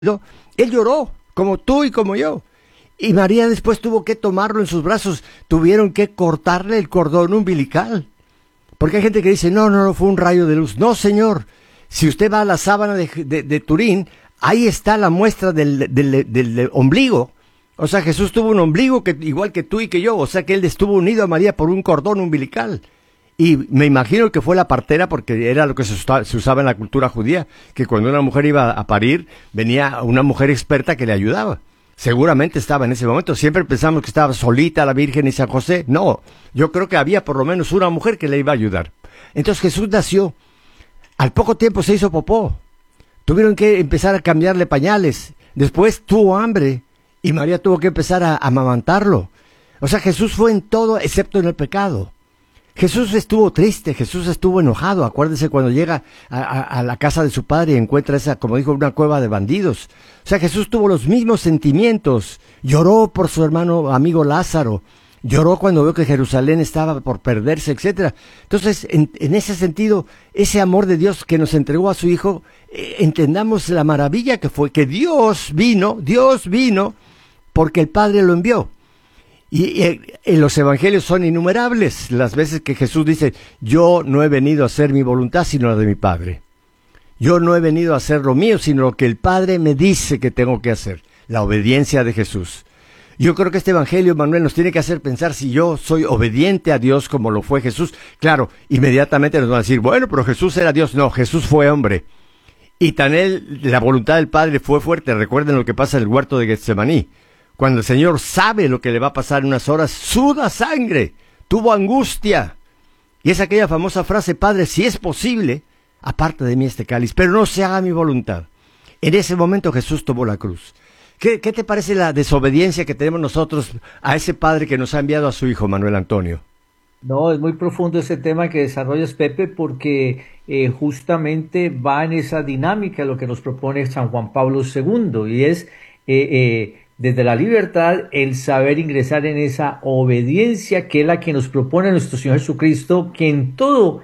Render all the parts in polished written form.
él lloró, como tú y como yo. Y María después tuvo que tomarlo en sus brazos, tuvieron que cortarle el cordón umbilical. Porque hay gente que dice, no, fue un rayo de luz. No, señor, si usted va a la sábana de Turín, ahí está la muestra del ombligo. O sea, Jesús tuvo un ombligo igual que tú y que yo, o sea que él estuvo unido a María por un cordón umbilical. Y me imagino que fue la partera, porque era lo que se usaba en la cultura judía, que cuando una mujer iba a parir, venía una mujer experta que le ayudaba. Seguramente estaba en ese momento. Siempre pensamos que estaba solita la Virgen y San José. No, yo creo que había por lo menos una mujer que le iba a ayudar. Entonces Jesús nació. Al poco tiempo se hizo popó. Tuvieron que empezar a cambiarle pañales. Después tuvo hambre y María tuvo que empezar a amamantarlo. O sea, Jesús fue en todo excepto en el pecado. Jesús estuvo triste, Jesús estuvo enojado. Acuérdese cuando llega a la casa de su padre y encuentra esa, como dijo, una cueva de bandidos. O sea, Jesús tuvo los mismos sentimientos. Lloró por su hermano amigo Lázaro. Lloró cuando vio que Jerusalén estaba por perderse, etcétera. Entonces, en ese sentido, ese amor de Dios que nos entregó a su Hijo, entendamos la maravilla que fue, que Dios vino porque el Padre lo envió. Y en los evangelios son innumerables las veces que Jesús dice, yo no he venido a hacer mi voluntad sino la de mi Padre. Yo no he venido a hacer lo mío sino lo que el Padre me dice que tengo que hacer. La obediencia de Jesús. Yo creo que este evangelio, Manuel, nos tiene que hacer pensar si yo soy obediente a Dios como lo fue Jesús. Claro, inmediatamente nos van a decir, bueno, pero Jesús era Dios. No, Jesús fue hombre. Y tan la voluntad del Padre fue fuerte. Recuerden lo que pasa en el huerto de Getsemaní. Cuando el Señor sabe lo que le va a pasar en unas horas, suda sangre, tuvo angustia. Y es aquella famosa frase, Padre, si es posible, aparte de mí este cáliz, pero no se haga mi voluntad. En ese momento Jesús tomó la cruz. ¿Qué te parece la desobediencia que tenemos nosotros a ese Padre que nos ha enviado a su Hijo, Manuel Antonio? No, es muy profundo ese tema que desarrollas, Pepe, porque justamente va en esa dinámica lo que nos propone San Juan Pablo II, y es desde la libertad el saber ingresar en esa obediencia que es la que nos propone nuestro Señor Jesucristo, que en todo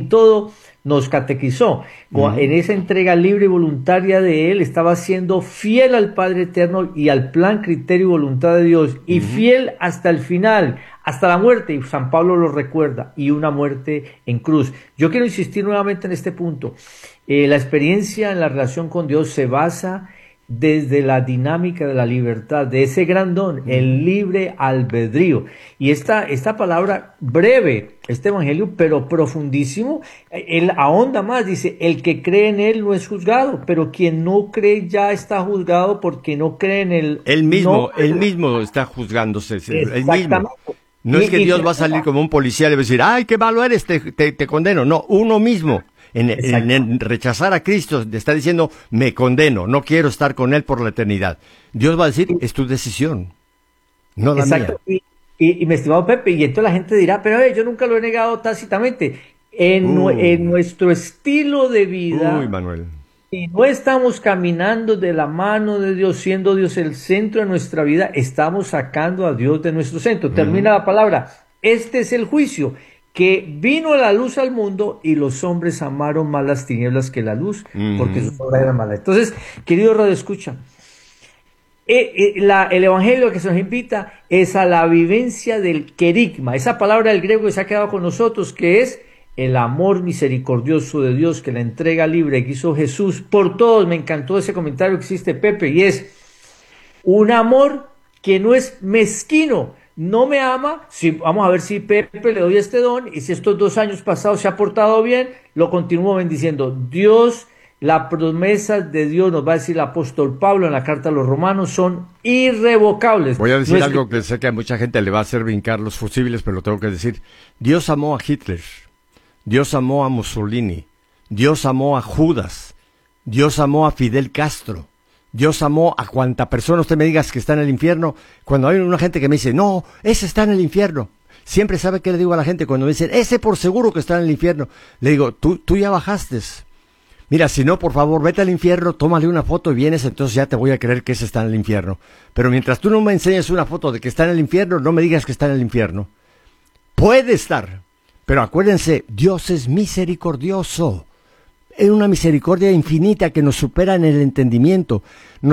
nos catequizó. En esa entrega libre y voluntaria de Él, estaba siendo fiel al Padre Eterno y al plan, criterio y voluntad de Dios, y fiel hasta el final, hasta la muerte, y San Pablo lo recuerda, y una muerte en cruz. Yo quiero insistir nuevamente en este punto. La experiencia en la relación con Dios se basa desde la dinámica de la libertad, de ese gran don, el libre albedrío. Y esta palabra breve, este evangelio, pero profundísimo, él ahonda más, dice, el que cree en él no es juzgado, pero quien no cree ya está juzgado porque no cree en él. Él mismo está juzgándose, él mismo. No es que Dios va a salir como un policía y le va a decir, ay, qué malo eres, te condeno. No, uno mismo. En rechazar a Cristo, te está diciendo, me condeno, no quiero estar con Él por la eternidad. Dios va a decir, es tu decisión, no la mía. Y mi estimado Pepe, y entonces la gente dirá, pero yo nunca lo he negado tácitamente. En nuestro estilo de vida, Manuel, si no estamos caminando de la mano de Dios, siendo Dios el centro de nuestra vida, estamos sacando a Dios de nuestro centro. Termina la palabra, este es el juicio, que vino la luz al mundo y los hombres amaron más las tinieblas que la luz, porque su obra era mala. Entonces, querido Radio Escucha, el evangelio que se nos invita es a la vivencia del querigma, esa palabra del griego que se ha quedado con nosotros, que es el amor misericordioso de Dios, que la entrega libre que hizo Jesús por todos. Me encantó ese comentario que hiciste, Pepe, y es un amor que no es mezquino. No me ama, vamos a ver si Pepe le doy este don, y si estos 2 años pasados se ha portado bien, lo continúo bendiciendo. Dios, las promesas de Dios, nos va a decir el apóstol Pablo en la carta a los Romanos, son irrevocables. Voy a decir algo que sé que a mucha gente le va a hacer brincar los fusibles, pero lo tengo que decir. Dios amó a Hitler, Dios amó a Mussolini, Dios amó a Judas, Dios amó a Fidel Castro. Dios amó a cuanta persona usted me digas que está en el infierno. Cuando hay una gente que me dice, no, ese está en el infierno. Siempre sabe qué le digo a la gente cuando me dicen, ese por seguro que está en el infierno. Le digo, tú ya bajaste. Mira, si no, por favor, vete al infierno, tómale una foto y vienes, entonces ya te voy a creer que ese está en el infierno. Pero mientras tú no me enseñes una foto de que está en el infierno, no me digas que está en el infierno. Puede estar, pero acuérdense, Dios es misericordioso. es una misericordia infinita que nos supera en el entendimiento.